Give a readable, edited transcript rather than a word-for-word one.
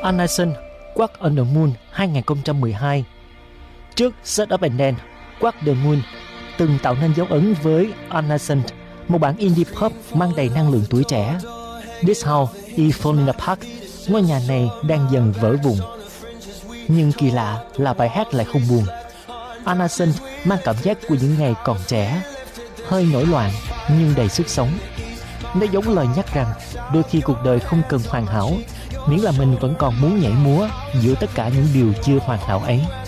Anderson, Walk on the Moon 2012. Trước Shut Up and Dance, Walk the Moon từng tạo nên dấu ấn với Anderson, một bản indie pop mang đầy năng lượng tuổi trẻ. This House is Falling Apart, ngôi nhà này đang dần vỡ vụn. Nhưng kỳ lạ là bài hát lại không buồn. Anderson mang cảm giác của những ngày còn trẻ, hơi nổi loạn nhưng đầy sức sống. Nó giống lời nhắc rằng đôi khi cuộc đời không cần hoàn hảo, miễn là mình vẫn còn muốn nhảy múa giữa tất cả những điều chưa hoàn hảo ấy.